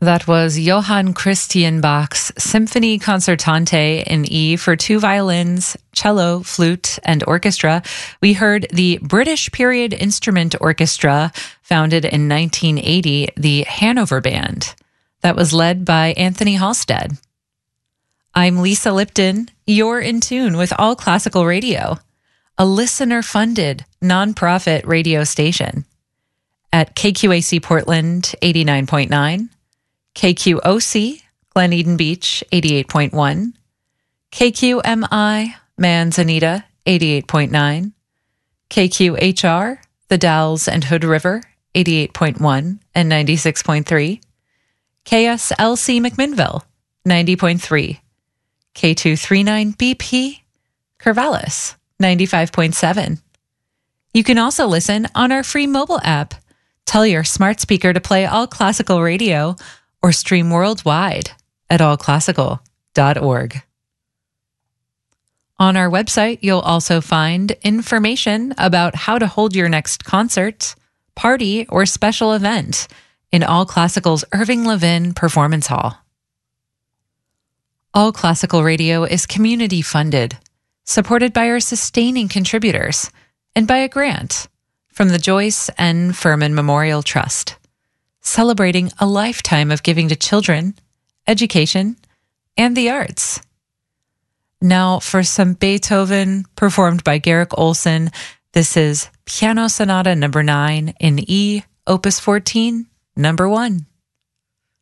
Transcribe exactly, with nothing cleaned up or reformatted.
That was Johann Christian Bach's Symphonie Concertante in E for two violins, cello, flute, and orchestra. We heard the British Period Instrument Orchestra, founded in nineteen eighty, the Hanover Band. That was led by Anthony Halstead. I'm Lisa Lipton. You're in tune with All Classical Radio, a listener-funded, nonprofit radio station at K Q A C Portland eighty-nine point nine, K Q O C Glen Eden Beach eighty-eight point one, K Q M I Manzanita eighty-eight point nine, K Q H R The Dalles and Hood River eighty-eight point one and ninety-six point three, K S L C McMinnville ninety point three, K two thirty-nine B P Corvallis ninety-five point seven. You can also listen on our free mobile app. Tell your smart speaker to play All Classical Radio or stream worldwide at all classical dot org. On our website, you'll also find information about how to hold your next concert, party, or special event in All Classical's Irving Levin Performance Hall. All Classical Radio is community funded, supported by our sustaining contributors, and by a grant from the Joyce N. Furman Memorial Trust, celebrating a lifetime of giving to children, education, and the arts. Now for some Beethoven performed by Garrick Olson. This is Piano Sonata number nine in E, Opus fourteen, number one.